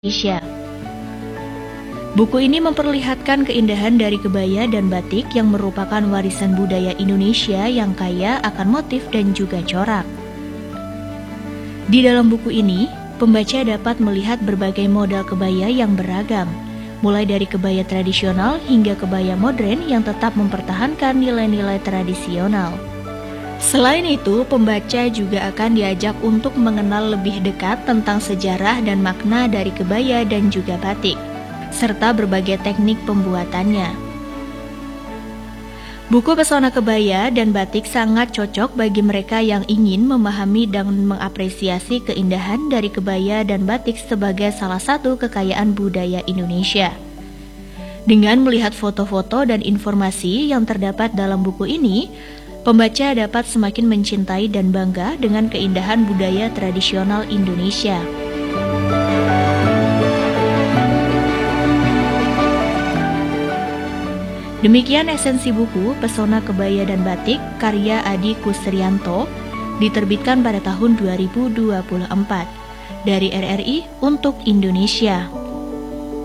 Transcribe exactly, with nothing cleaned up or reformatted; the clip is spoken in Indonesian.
Indonesia. Buku ini memperlihatkan keindahan dari kebaya dan batik yang merupakan warisan budaya Indonesia yang kaya akan motif dan juga corak. Di dalam buku ini, pembaca dapat melihat berbagai model kebaya yang beragam, mulai dari kebaya tradisional hingga kebaya modern yang tetap mempertahankan nilai-nilai tradisional. Selain itu, pembaca juga akan diajak untuk mengenal lebih dekat tentang sejarah dan makna dari kebaya dan juga batik, serta berbagai teknik pembuatannya. Buku Pesona Kebaya dan Batik sangat cocok bagi mereka yang ingin memahami dan mengapresiasi keindahan dari kebaya dan batik sebagai salah satu kekayaan budaya Indonesia. Dengan melihat foto-foto dan informasi yang terdapat dalam buku ini, pembaca dapat semakin mencintai dan bangga dengan keindahan budaya tradisional Indonesia. Demikian esensi buku Pesona Kebaya dan Batik karya Adi Kusrianto, diterbitkan pada tahun dua ribu dua puluh empat dari R R I untuk Indonesia.